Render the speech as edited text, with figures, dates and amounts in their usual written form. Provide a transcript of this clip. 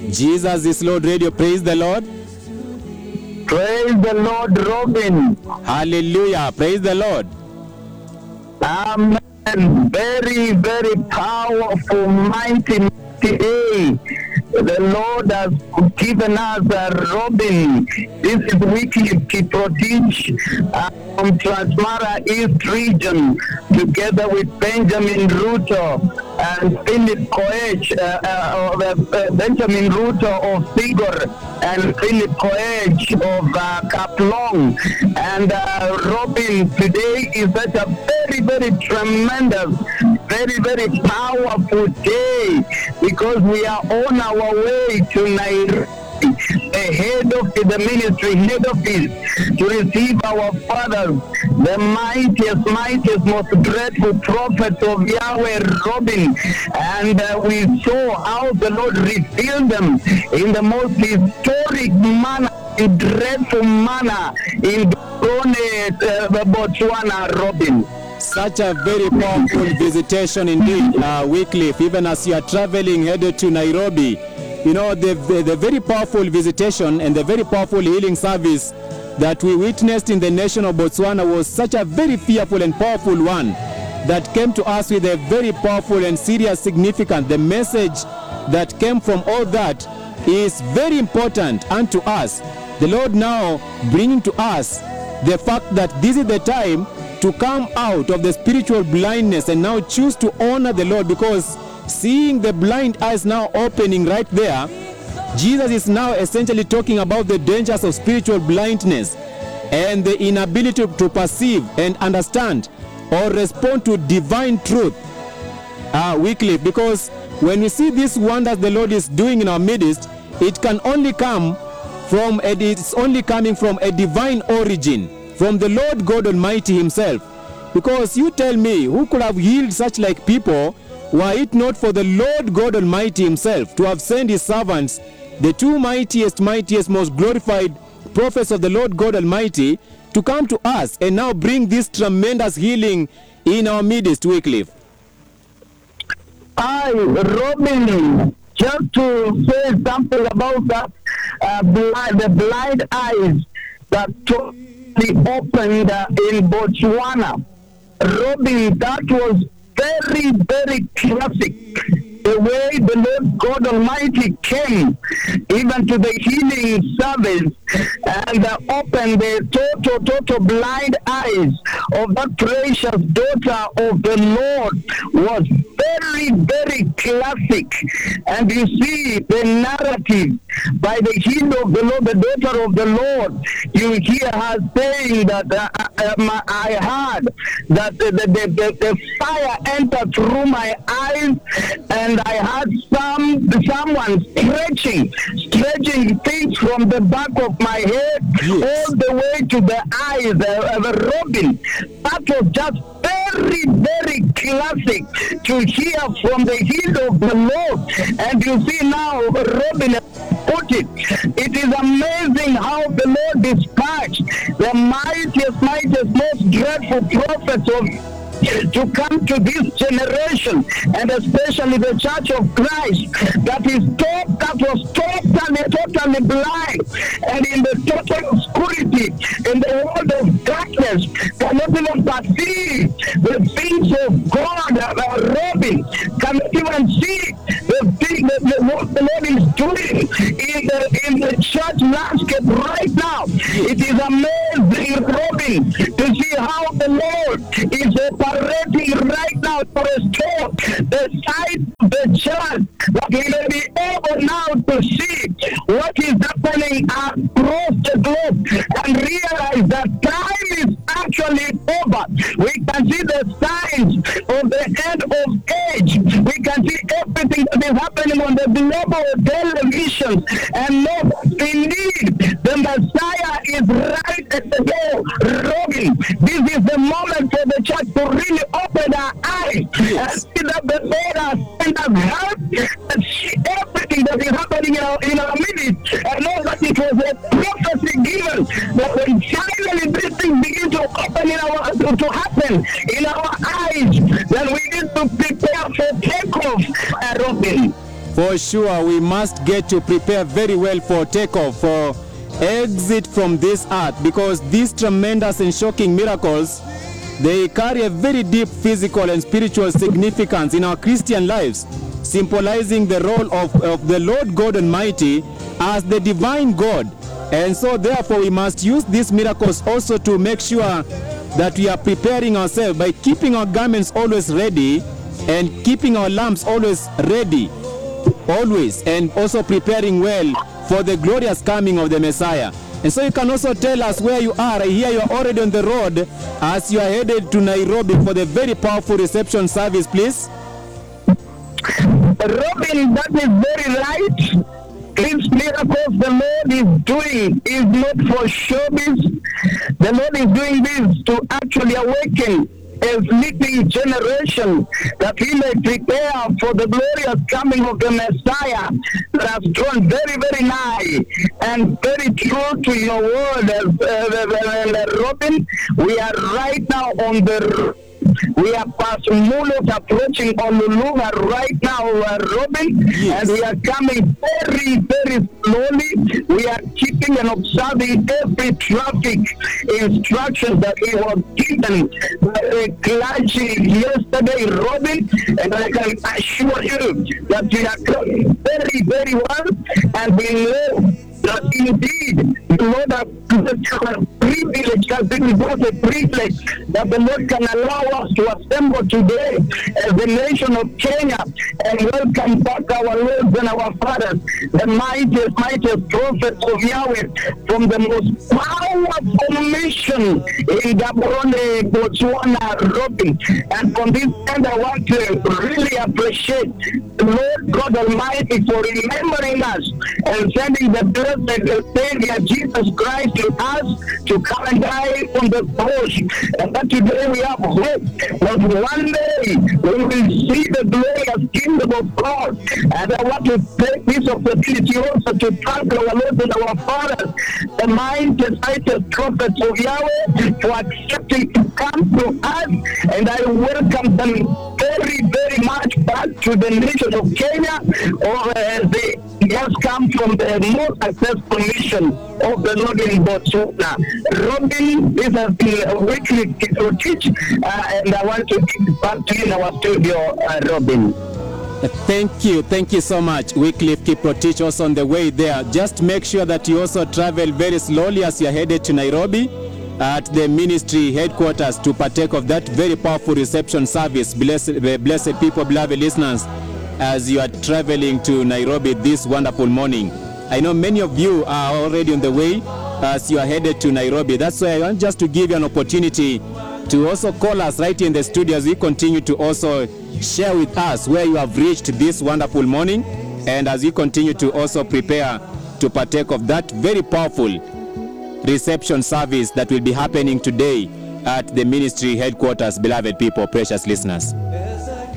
Jesus is Lord Radio. Praise the Lord. Praise the Lord, Robin. Hallelujah. Praise the Lord. Amen. Very, very powerful, mighty day. The Lord has given us Robin. This is weekly Kiprotich from Transmara East region, together with Benjamin Ruto and Philip Koech, Benjamin Ruto of Sigor and Philip Koech of Kaplong. And Robin, today is such a very, very tremendous, very, very powerful day, because we are on our way to Nairobi, the head of the ministry, head office, to receive our fathers, the mightiest, most dreadful prophets of Yahweh, Robin. And we saw how the Lord revealed them in the most historic manner, in dreadful manner, in Botswana, Robin. Such a very powerful visitation indeed, Wycliffe, even as you are traveling headed to Nairobi. You know, the very powerful visitation and the very powerful healing service that we witnessed in the nation of Botswana was such a very fearful and powerful one that came to us with a very powerful and serious significance. The message that came from all that is very important unto us. The Lord now bringing to us the fact that this is the time to come out of the spiritual blindness and now choose to honor the Lord, because seeing the blind eyes now opening right there, Jesus is now essentially talking about the dangers of spiritual blindness and the inability to perceive and understand or respond to divine truth, Wycliffe, because when we see these wonders the Lord is doing in our midst, it can only come from it's only coming from a divine origin, from the Lord God Almighty himself. Because you tell me, who could have healed such like people were it not for the Lord God Almighty himself to have sent his servants, the two mightiest, most glorified prophets of the Lord God Almighty, to come to us and now bring this tremendous healing in our midst, Wycliffe? Hi, Robin. Just to say something about that, the blind eyes that totally opened in Botswana. Robin, that was very, very classic. The way the Lord God Almighty came even to the healing service and opened the total blind eyes of that precious daughter of the Lord was very, very classic. And you see the narrative by the hero of the Lord, the daughter of the Lord. You hear her saying that I heard that the fire entered through my eyes, and I had someone stretching things from the back of my head, yes, all the way to the eyes, Robin. That was just very, very classic to hear from the heel of the Lord. And you see now, Robin put it. It is amazing how the Lord dispatched the mightiest, most dreadful prophets of to come to this generation, and especially the Church of Christ that was totally blind and in the total obscurity, in the world of darkness, cannot even perceive the things of God. Robin cannot even see what the Lord is doing in the church landscape right now. It is amazing, Robin, to see how the Lord is operating right now to restore the sight of the church, that we may be able now to see what is happening across the globe and realize that time is actually over. We can see the signs of the end of age. We can see everything that is happening on the global television and know that indeed the Messiah is right at the door. Robin, this is the moment for the church to really open our eyes, yes, and see that the Lord has sent us help and see everything that is happening in our midst, and know that it was a prophecy given that when finally these things begin to open to happen in our eyes, then we need to prepare for takeoff, Robin. For sure, we must get to prepare very well for takeoff, for exit from this earth, because these tremendous and shocking miracles, they carry a very deep physical and spiritual significance in our Christian lives, symbolizing the role of the Lord God Almighty as the divine God. And so therefore we must use these miracles also to make sure that we are preparing ourselves by keeping our garments always ready and keeping our lamps always ready, always, and also preparing well for the glorious coming of the Messiah. And so you can also tell us where you are. I hear you are already on the road as you are headed to Nairobi for the very powerful reception service, please. Robin, that is very right. These miracles the Lord is doing is not for showbiz. The Lord is doing this to actually awaken a sleeping generation, that we may prepare for the glorious coming of the Messiah that has drawn very, very nigh. And very true to your word, Robin, we are right now on the we are past Mulot, approaching Oluluga right now, Robin, yes. And we are coming very, very slowly. We are keeping and observing every traffic instruction that we was given by the clergy yesterday, Robin, and I can assure you that we are coming very, very well, and we know that indeed the Lord has a privilege, that it was a privilege that the Lord can allow us to assemble today as the nation of Kenya and welcome back our lords and our fathers, the mightiest prophets of Yahweh from the most powerful mission in Gaborone, Botswana, Robin. And from this end, I want to really appreciate the Lord God Almighty for remembering us and sending the blessed Savior Jesus Christ to us to come and die on the cross. And that today we have hope that one day we will see the glorious kingdom of God. And I want to take this opportunity also to thank our Lord and our Father, the mightiest prophets of Yahweh, for accepting to come to us. And I welcome them very, very much back to the nation of Kenya, or they just come from the most successful mission of the Lord in Botswana. Robin, this has been a weekly to teach, and I want to give it back to you in our studio, Robin. Thank you so much, Wycliffe Kiprotich, also on the way there. Just make sure that you also travel very slowly as you're headed to Nairobi at the ministry headquarters to partake of that very powerful reception service. Blessed people, beloved listeners, as you are traveling to Nairobi this wonderful morning. I know many of you are already on the way as you are headed to Nairobi. That's why I want just to give you an opportunity to also call us right in the studio as we continue to also share with us where you have reached this wonderful morning, and as you continue to also prepare to partake of that very powerful reception service that will be happening today at the ministry headquarters, beloved people, precious listeners.